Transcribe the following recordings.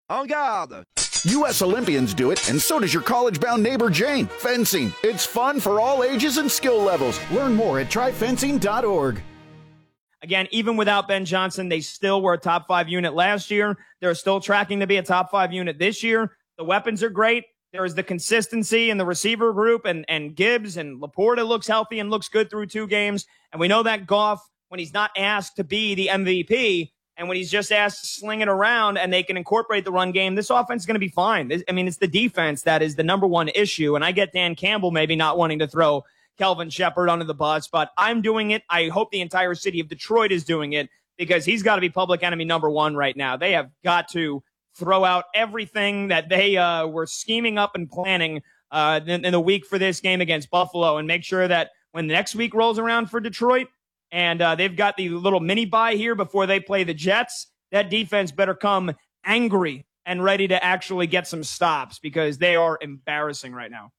En garde! U.S. Olympians do it, and so does your college-bound neighbor Jane. Fencing. It's fun for all ages and skill levels. Learn more at tryfencing.org. Again, even without Ben Johnson, they still were a top 5 unit last year. They're still tracking to be a top 5 unit this year. The weapons are great. There is the consistency in the receiver group, and Gibbs and Laporta looks healthy and looks good through 2 games. And we know that Goff, when he's not asked to be the MVP, and when he's just asked to sling it around and they can incorporate the run game, this offense is going to be fine. I mean, it's the defense that is the number one issue. And I get Dan Campbell maybe not wanting to throw Kelvin Shepard under the bus, but I'm doing it. I hope the entire city of Detroit is doing it because he's got to be public enemy number 1 right now. They have got to throw out everything that they were scheming up and planning in the week for this game against Buffalo and make sure that when the next week rolls around for Detroit, and they've got the little mini bye here before they play the Jets, that defense better come angry and ready to actually get some stops because they are embarrassing right now.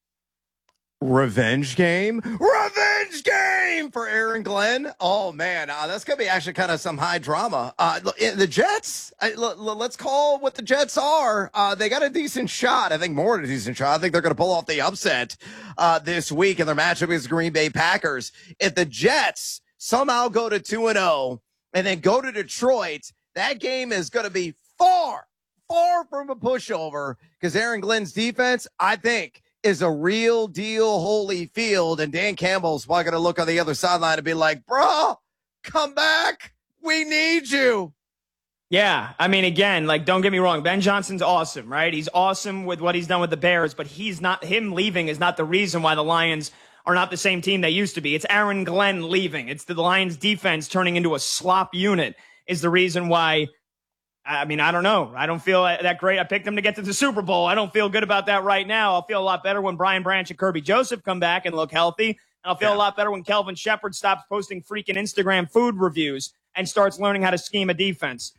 Revenge game for Aaron Glenn. Oh, man, that's going to be actually kind of some high drama. The Jets, let's call what the Jets are. They got a decent shot. I think more than a decent shot. I think they're going to pull off the upset this week in their matchup against the Green Bay Packers. If the Jets somehow go to 2-0 and then go to Detroit, that game is going to be far from a pushover because Aaron Glenn's defense, I think, is a real deal Holyfield, and Dan Campbell's probably going to look on the other sideline and be like, bro, come back. We need you. Yeah, I mean, again, like, don't get me wrong. Ben Johnson's awesome, right? He's awesome with what he's done with the Bears, but him leaving is not the reason why the Lions are not the same team they used to be. It's Aaron Glenn leaving. It's the Lions defense turning into a slop unit is the reason why. I mean, I don't know. I don't feel that great. I picked them to get to the Super Bowl. I don't feel good about that right now. I'll feel a lot better when Brian Branch and Kirby Joseph come back and look healthy. And I'll feel a lot better when Kelvin Shepard stops posting freaking Instagram food reviews and starts learning how to scheme a defense.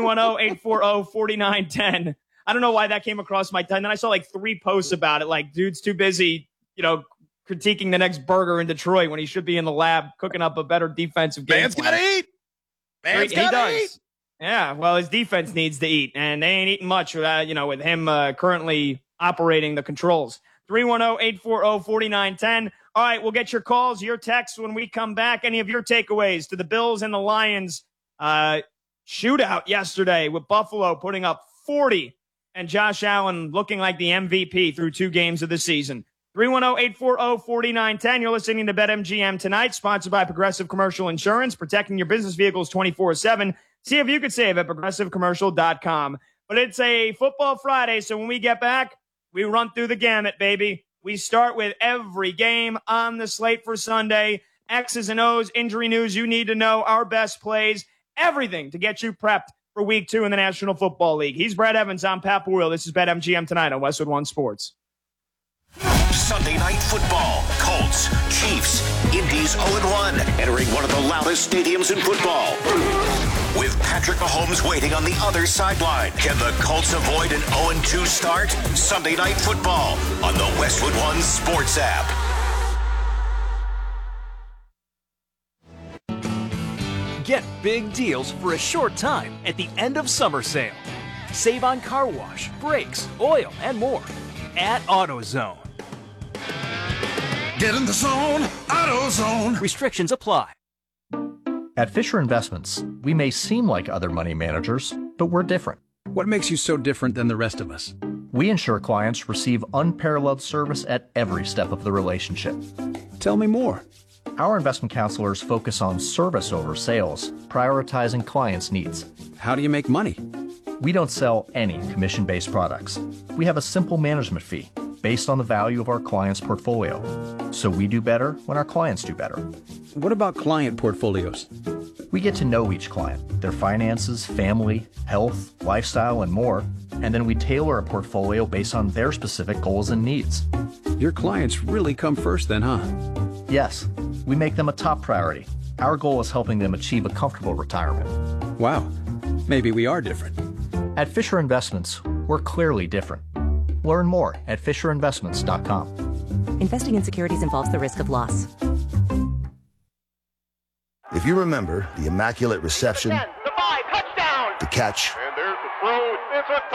310-840-4910. I don't know why that came across my tongue. Then I saw like 3 posts about it. Like, dude's too busy, critiquing the next burger in Detroit when he should be in the lab cooking up a better defensive game. Man's got to eat. Man's got to eat. Yeah, well, his defense needs to eat, and they ain't eating much, with him currently operating the controls. 310-840-4910. All right, we'll get your calls, your texts when we come back. Any of your takeaways to the Bills and the Lions shootout yesterday with Buffalo putting up 40 and Josh Allen looking like the MVP through 2 games of the season. 310-840-4910. You're listening to BetMGM tonight, sponsored by Progressive Commercial Insurance, protecting your business vehicles 24/7. See if you could save at progressivecommercial.com. But it's a football Friday, so when we get back, we run through the gamut, baby. We start with every game on the slate for Sunday. X's and O's, injury news you need to know, our best plays, everything to get you prepped for Week 2 in the National Football League. He's Brad Evans. I'm Pat Boyle. This is BetMGM tonight on Westwood One Sports. Sunday Night Football. Colts, Chiefs, Indy's 0-1, entering one of the loudest stadiums in football. With Patrick Mahomes waiting on the other sideline. Can the Colts avoid an 0-2 start? Sunday Night Football on the Westwood One Sports app. Get big deals for a short time at the end of summer sale. Save on car wash, brakes, oil, and more at AutoZone. Get in the zone, AutoZone. Restrictions apply. At Fisher Investments, we may seem like other money managers, but we're different. What makes you so different than the rest of us? We ensure clients receive unparalleled service at every step of the relationship. Tell me more. Our investment counselors focus on service over sales, prioritizing clients' needs. How do you make money? We don't sell any commission-based products. We have a simple management fee based on the value of our clients' portfolio. So we do better when our clients do better. What about client portfolios? We get to know each client, their finances, family, health, lifestyle, and more, and then we tailor a portfolio based on their specific goals and needs. Your clients really come first then, huh? Yes, we make them a top priority. Our goal is helping them achieve a comfortable retirement. Wow, maybe we are different. At Fisher Investments, we're clearly different. Learn more at FisherInvestments.com. Investing in securities involves the risk of loss. If you remember the Immaculate Reception, the catch,